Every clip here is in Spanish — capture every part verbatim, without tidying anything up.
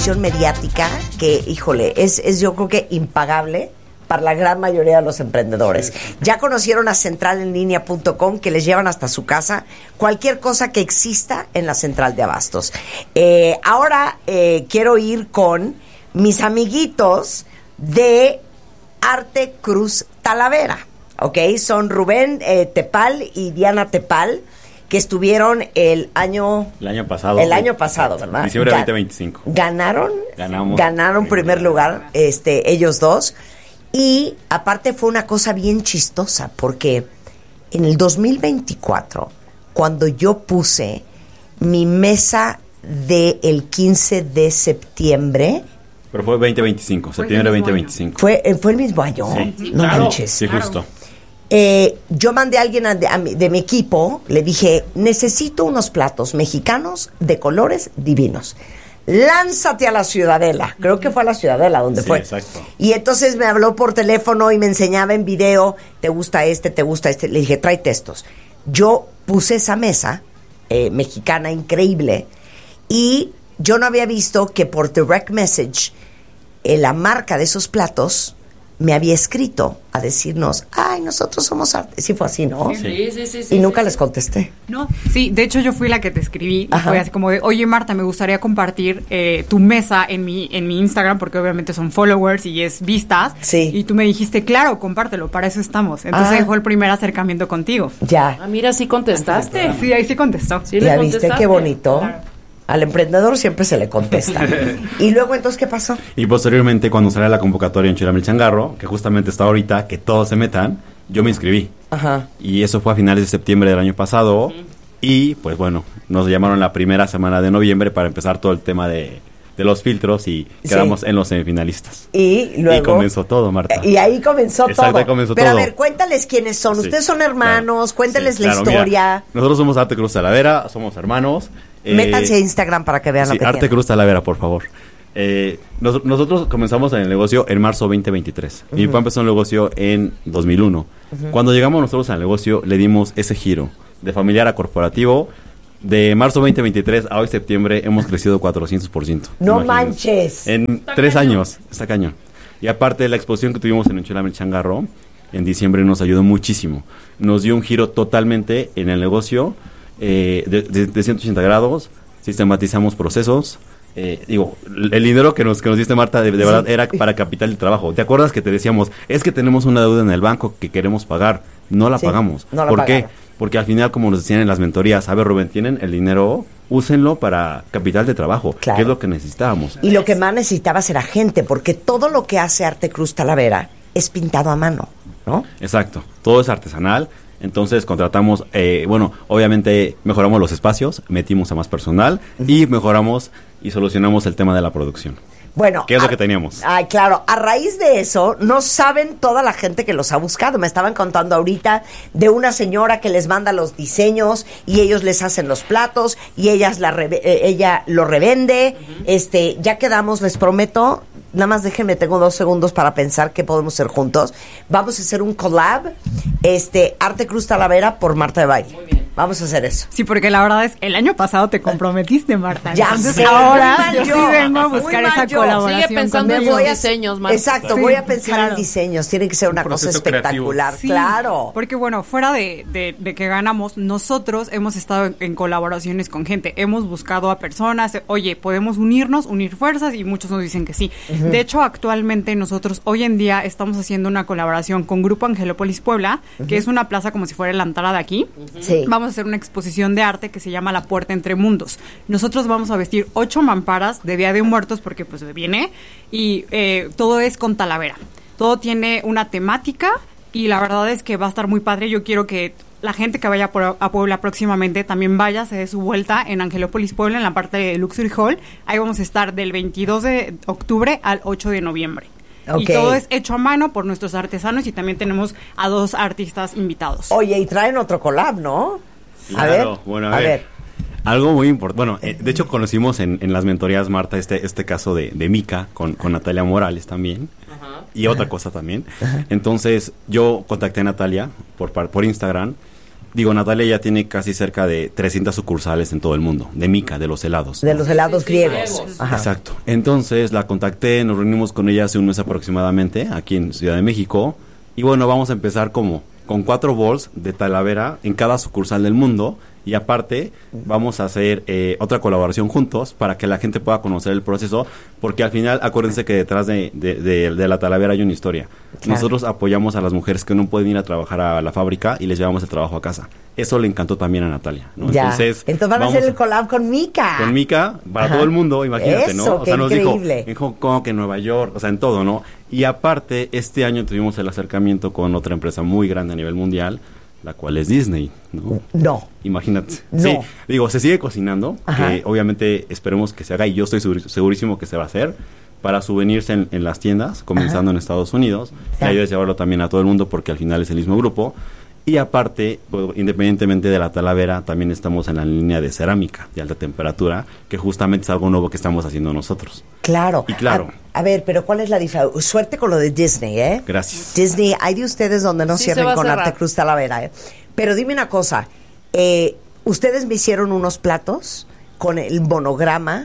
exposición mediática que, híjole, es, es yo creo que impagable para la gran mayoría de los emprendedores. Ya conocieron a central en línea punto com, que les llevan hasta su casa cualquier cosa que exista en la central de abastos. Eh, ahora eh, quiero ir con mis amiguitos de Arte Cruz Talavera, ¿ok? Son Rubén eh, Tepal y Diana Tepal, que estuvieron el año... El año pasado. El año pasado, ¿verdad? Diciembre de veinte veinticinco. Ganaron. Ganamos. Ganaron primer lugar, este, ellos dos. Y aparte fue una cosa bien chistosa, porque en el dos mil veinticuatro, cuando yo puse mi mesa del quince de septiembre... Pero fue veinte veinticinco, septiembre veinte veinticinco. ¿Fue, ¿Fue el mismo año? Sí, no claro. manches. Sí, justo. Eh, yo mandé a alguien a, a mi, de mi equipo, le dije, necesito unos platos mexicanos de colores divinos. Lánzate a la Ciudadela. Creo que fue a la Ciudadela donde sí, fue. Exacto. Y entonces me habló por teléfono y me enseñaba en video, ¿te gusta este? ¿Te gusta este? Le dije, tráete estos. Yo puse esa mesa eh, mexicana increíble y yo no había visto que por direct message eh, la marca de esos platos me había escrito a decirnos, ay, nosotros somos arte. Sí fue así, ¿no? Sí, sí, sí. sí y nunca sí, les contesté. No, sí, de hecho yo fui la que te escribí. Y Ajá. fue así como de, oye Marta, me gustaría compartir eh, tu mesa en mi, en mi Instagram, porque obviamente son followers y es vistas. Sí. Y tú me dijiste, claro, compártelo, para eso estamos. Entonces Ah. fue el primer acercamiento contigo. Ya. Ah, mira, sí contestaste. Sí, ahí sí contestó. Sí, le ¿Ya viste contestaste. qué bonito? Claro. Al emprendedor siempre se le contesta. Y luego, entonces, ¿qué pasó? Y posteriormente, cuando salió la convocatoria en Chilame el Changarro, que justamente está ahorita, que todos se metan, yo me inscribí. Ajá. Y eso fue a finales de septiembre del año pasado. Uh-huh. Y, pues bueno, nos llamaron la primera semana de noviembre para empezar todo el tema de, de los filtros y quedamos sí. en los semifinalistas. Y luego... Y comenzó todo, Marta. Y ahí comenzó Exacto, todo. Ahí comenzó Pero todo. a ver, cuéntales quiénes son. Sí, Ustedes son hermanos, claro. cuéntales sí, la claro, historia. Mira, nosotros somos Arte Cruz Talavera, somos hermanos. Métanse eh, a Instagram para que vean sí, lo que Arte tienen. Cruz Talavera, por favor. Eh, nos, nosotros comenzamos en el negocio en marzo veinte veintitrés. Uh-huh. Mi papá empezó el negocio en dos mil uno. Uh-huh. Cuando llegamos nosotros al negocio, le dimos ese giro de familiar a corporativo. De marzo veinte veintitrés a hoy septiembre hemos crecido cuatrocientos por ciento. No manches. En está tres cañón. años. Está cañón. Y aparte, la exposición que tuvimos en Chilame el Changarro en diciembre nos ayudó muchísimo. Nos dio un giro totalmente en el negocio. Eh, de, de, de ciento ochenta grados, sistematizamos procesos. Eh, digo, el dinero que nos, que nos diste, Marta, de, de verdad era para capital de trabajo. ¿Te acuerdas que te decíamos, es que tenemos una deuda en el banco que queremos pagar? No la sí, pagamos. No la ¿Por pagaron. qué? Porque al final, como nos decían en las mentorías, a ver, Rubén, tienen el dinero, úsenlo para capital de trabajo, claro. que es lo que necesitábamos. Y lo que más necesitabas era gente, porque todo lo que hace Arte Cruz Talavera es pintado a mano, ¿no? Exacto, todo es artesanal. Entonces contratamos, eh, bueno, obviamente mejoramos los espacios, metimos a más personal uh-huh. y mejoramos y solucionamos el tema de la producción. Bueno, ¿qué es a, lo que teníamos? Ay, claro, a raíz de eso, no saben toda la gente que los ha buscado. Me estaban contando ahorita de una señora que les manda los diseños y ellos les hacen los platos y ellas la re, eh, ella lo revende. Uh-huh. Este, ya quedamos, les prometo. Nada más déjenme, tengo dos segundos para pensar qué podemos hacer juntos. Vamos a hacer un collab, este, Arte Cruz Talavera por Marta de Baile. Muy bien. Vamos a hacer eso. Sí, porque la verdad es que el año pasado te comprometiste, Marta. Ya Entonces sé, ahora yo, yo sí vengo a buscar esa yo. colaboración. Sigue pensando en voy a, diseños, Marta. Exacto, sí, voy a pensar claro. en diseños. Tiene que ser una cosa espectacular, sí, claro. Porque bueno, fuera de, de, de que ganamos, nosotros hemos estado en, en colaboraciones con gente. Hemos buscado a personas, oye, podemos unirnos, unir fuerzas, y muchos nos dicen que sí. Uh-huh. De hecho, actualmente nosotros hoy en día estamos haciendo una colaboración con Grupo Angelópolis Puebla, uh-huh. que es una plaza como si fuera la entrada de aquí. Uh-huh. Sí. Vamos a hacer una exposición de arte que se llama La Puerta Entre Mundos. Nosotros vamos a vestir ocho mamparas de Día de Muertos porque pues viene y eh, todo es con Talavera. Todo tiene una temática y la verdad es que va a estar muy padre. Yo quiero que la gente que vaya por, a Puebla próximamente también vaya, se dé su vuelta en Angelópolis Puebla, en la parte de Luxury Hall. Ahí vamos a estar del veintidós de octubre al ocho de noviembre. Okay. Y todo es hecho a mano por nuestros artesanos y también tenemos a dos artistas invitados. Oye, y traen otro collab, ¿no? Claro, a ver, bueno, a, a ver. ver. Algo muy importante. Bueno, eh, de hecho conocimos en, en las mentorías, Marta, este este caso de, de Mica con, con Natalia Morales también. Ajá. Y otra cosa también. Ajá. Entonces, yo contacté a Natalia por, por Instagram Digo, Natalia ya tiene casi cerca de trescientas sucursales en todo el mundo, de mica, de los helados. De los helados Sí, sí, griegos. griegos. Ajá. Exacto. Entonces la contacté, nos reunimos con ella hace un mes aproximadamente, aquí en Ciudad de México. Y bueno, vamos a empezar como con cuatro bowls de Talavera en cada sucursal del mundo. Y aparte, vamos a hacer eh, otra colaboración juntos para que la gente pueda conocer el proceso, porque al final, acuérdense que detrás de, de, de, de la Talavera hay una historia. Claro. Nosotros apoyamos a las mujeres que no pueden ir a trabajar a la fábrica y les llevamos el trabajo a casa. Eso le encantó también a Natalia, ¿no? Ya. Entonces, Entonces van a vamos hacer el collab con Mica. con Mica para Ajá. todo el mundo, imagínate, Eso, ¿no? O qué sea, nos increíble. dijo en Hong Kong, en Nueva York, o sea, en todo, ¿no? Y aparte, este año tuvimos el acercamiento con otra empresa muy grande a nivel mundial, la cual es Disney, ¿no? No. Imagínate. No. Sí, digo, se sigue cocinando, Ajá. que obviamente esperemos que se haga, y yo estoy seguri- segurísimo que se va a hacer, para souvenirs en, en las tiendas, comenzando Ajá. en Estados Unidos. Ya. La idea es llevarlo también a todo el mundo, porque al final es el mismo grupo. Y aparte, pues, independientemente de la Talavera, también estamos en la línea de cerámica de alta temperatura, que justamente es algo nuevo que estamos haciendo nosotros. Claro. Y claro. A, a ver, pero ¿cuál es la diferencia? Suerte con lo de Disney, ¿eh? Gracias. Disney, hay de ustedes donde no Sí, se cierren va a con cerrar. Arte Cruz Talavera, ¿eh? Pero dime una cosa. Eh, ustedes me hicieron unos platos con el monograma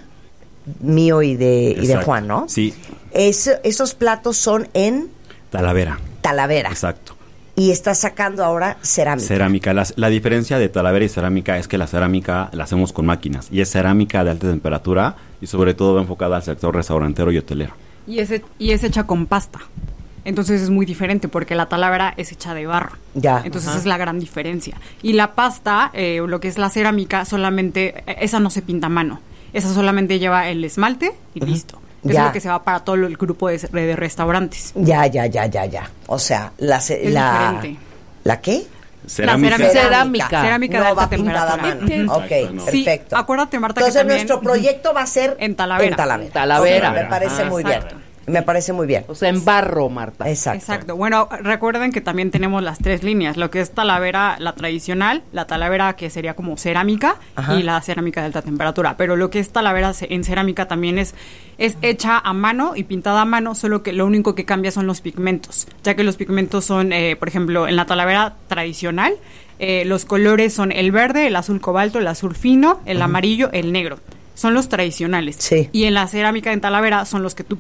mío y de, y de Exacto. Juan, ¿no? Sí, Es- esos platos son en Talavera. Talavera. Exacto. Y estás sacando ahora cerámica. Cerámica. Las- la diferencia de Talavera y cerámica es que la cerámica la hacemos con máquinas y es cerámica de alta temperatura y sobre todo va enfocada al sector restaurantero y hotelero. Y es, he- y es hecha con pasta. Entonces es muy diferente porque la talavera es hecha de barro. Ya. Entonces Ajá. es la gran diferencia. Y la pasta, eh, lo que es la cerámica, solamente, eh, esa no se pinta a mano. Esa solamente lleva el esmalte y listo. Es Ya. lo que se va para todo el grupo de, de restaurantes. Ya, ya, ya, ya, ya. O sea, la... ce- Es la diferente. ¿La qué? Cerámica. cerámica. Cerámica. Cerámica de no alta va pintada a temperatura. mano. Exacto, Ok, no. Sí, perfecto. acuérdate, Marta, Entonces que también- nuestro proyecto va a ser En Talavera. En Talavera. Talavera. Ok, me parece Ajá. muy bien. Exacto. Me parece muy bien. O sea, en barro, Marta. Exacto. Exacto. Bueno, recuerden que también tenemos las tres líneas, lo que es talavera, la tradicional, la talavera que sería como cerámica Ajá. y la cerámica de alta temperatura. Pero lo que es talavera ce- en cerámica también es, es hecha a mano y pintada a mano, solo que lo único que cambia son los pigmentos, ya que los pigmentos son, eh, por ejemplo, en la talavera tradicional, eh, los colores son el verde, el azul cobalto, el azul fino, el amarillo, el negro. Son los tradicionales. Sí. Y en la cerámica en Talavera son los que tú